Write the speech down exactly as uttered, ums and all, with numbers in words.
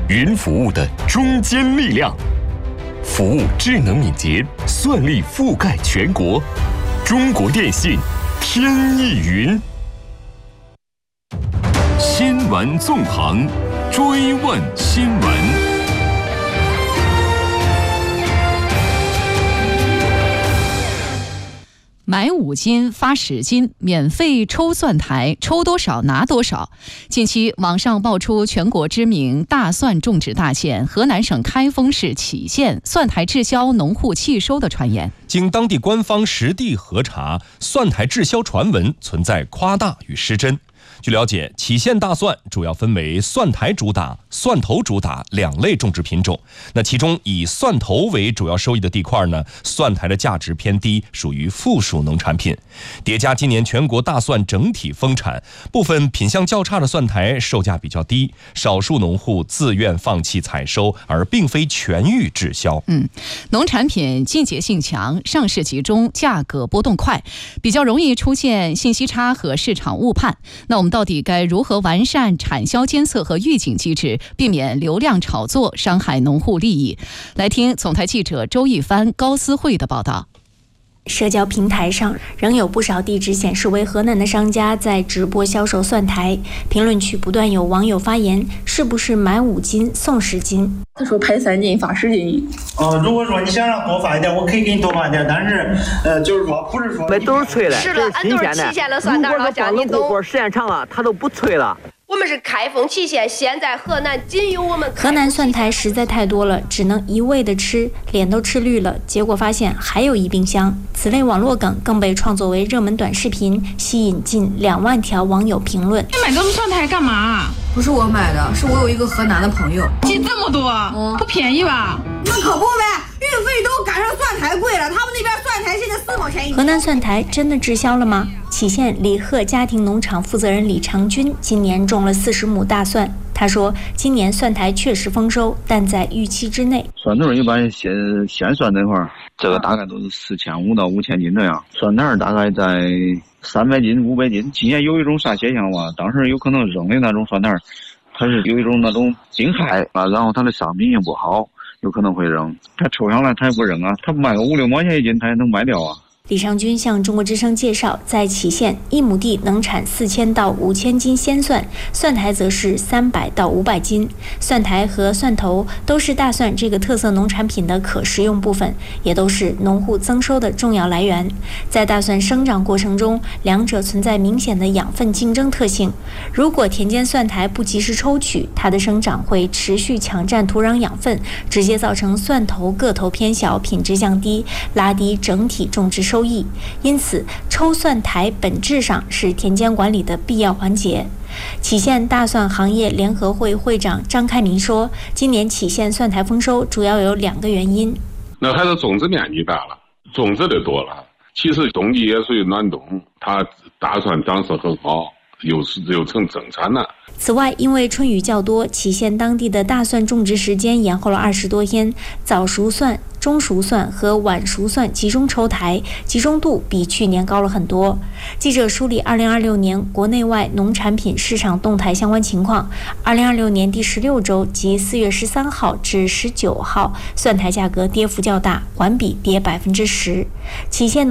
云服务的中坚力量，服务智能敏捷，算力覆盖全国。中国电信，天翼云。新闻纵横，追问新闻。 买五斤发十斤，免费抽蒜苔，抽多少拿多少。近期网上爆出全国知名大蒜种植大县河南省开封市杞县蒜苔滞销、农户弃收的传言。 经当地官方实地核查，蒜苔滞销传闻存在夸大与失真。据了解，杞县大蒜主要分为蒜苔主打、蒜头主打两类种植品种。那其中以蒜头为主要收益的地块呢，蒜苔的价值偏低，属于附属农产品。叠加今年全国大蒜整体丰产，部分品相较差的蒜苔售价比较低，少数农户自愿放弃采收，而并非全域滞销。 嗯，农产品季节性强，上市集中，价格波动快，比较容易出现信息差和市场误判。那我们到底该如何完善产销监测和预警机制，避免流量炒作伤害农户利益？来听总台记者周一帆、高思慧的报道。 社交平台上仍有不少地址显示为河南的商家在直播销售蒜苔，评论区不断有网友发言，是不是买五斤送十斤？ 他说拍三斤发十斤。 哦，如果说你想让多发一点，我可以给你多发一点，但是呃，就是说不是说那都是催的， 是的， 这是新鲜的。 期限的蒜苔， 如果是放冷库锅时间长了，它都不催了。 我们是开封杞县，现在河南仅有我们。 河南蒜苔实在太多了，只能一味的吃，脸都吃绿了。结果发现还有一冰箱。此类网络梗更被创作为热门短视频，吸引近两万条网友评论。 你买这么蒜苔干嘛？ 不是我买的，是我有一个河南的朋友。 寄这么多，嗯，不便宜吧？ 那可不呗，运费都赶上蒜苔贵了，他们那边蒜苔现在四毛钱一斤。 河南蒜苔真的滞销了吗？杞县李贺家庭农场负责人李长军今年种了四十亩大蒜，他说今年蒜苔确实丰收，但在预期之内。 蒜头一般鲜鲜蒜那块儿，这个大概都是四千五到五千斤这样，蒜苔大概在三百斤、五百斤。今年有一种啥现象吧？当时有可能扔的那种蒜苔，它是有一种那种病害啊，然后它的商品也不好，有可能会扔。它抽上来它也不扔啊，它卖个五六毛钱一斤，它也能卖掉啊。 李长军向中国之声介绍，在杞县一亩地能产四千到五千斤鲜蒜，蒜苔则是三百到五百斤。蒜苔和蒜头都是大蒜这个特色农产品的可食用部分，也都是农户增收的重要来源。在大蒜生长过程中，两者存在明显的养分竞争特性。如果田间蒜苔不及时抽取，它的生长会持续抢占土壤养分，直接造成蒜头个头偏小、品质降低，拉低整体种植收益。因此，抽蒜苔本质上是田间管理的必要环节。杞县大蒜行业联合会会长张开民说，今年杞县蒜苔丰收主要有两个原因。 那还是种植面积大了，种植的多了。其实冬季也属于暖冬，它大蒜长势很好，又是又成增产了。 此外，因为春雨较多，杞县当地的大蒜种植时间延后了二十多天，早熟蒜、中熟蒜和晚熟蒜集中抽苔，集中度比去年高了很多。记者梳理二零二六年国内外农产品市场动态相关情况，二零二六年第十六周即四月十三号至十九号，蒜苔价格跌幅较大，环比跌百分之十。杞县